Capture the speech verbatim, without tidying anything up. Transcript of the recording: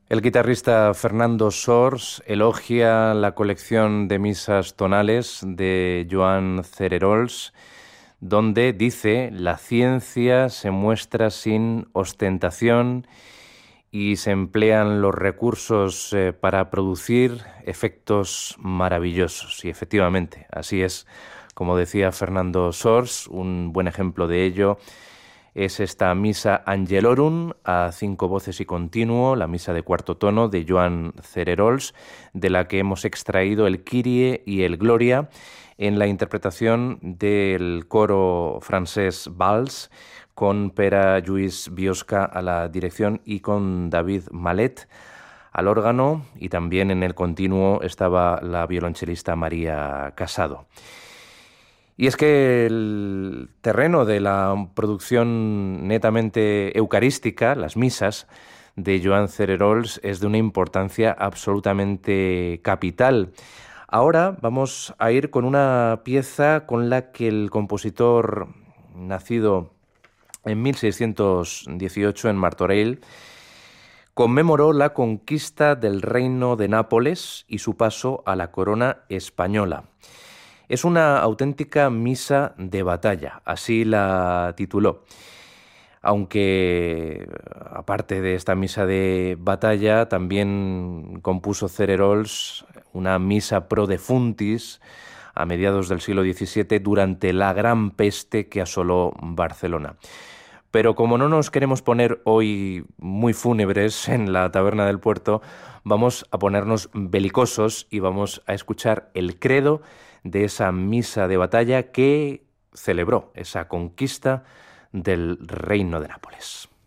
El guitarrista Fernando Sors elogia la colección de misas tonales de Joan Cererols, donde dice: la ciencia se muestra sin ostentación y se emplean los recursos eh, para producir efectos maravillosos. Y efectivamente, así es, como decía Fernando Sors. Un buen ejemplo de ello es esta Missa Angelorum a cinco voces y continuo, la misa de cuarto tono de Joan Cererols, de la que hemos extraído el Kyrie y el Gloria en la interpretación del coro francés Valls, con Pere Lluís Biosca a la dirección y con David Malet al órgano, y también en el continuo estaba la violonchelista María Casado. Y es que el terreno de la producción netamente eucarística, las misas de Joan Cererols, es de una importancia absolutamente capital. Ahora vamos a ir con una pieza con la que el compositor, nacido en mil seiscientos dieciocho en Martorell, conmemoró la conquista del reino de Nápoles y su paso a la corona española. Es una auténtica misa de batalla, así la tituló. Aunque, aparte de esta misa de batalla, también compuso Cererols una misa pro defuntis a mediados del siglo diecisiete durante la gran peste que asoló Barcelona. Pero como no nos queremos poner hoy muy fúnebres en la Taberna del Puerto, vamos a ponernos belicosos y vamos a escuchar el credo de esa misa de batalla que celebró esa conquista del Reino de Nápoles.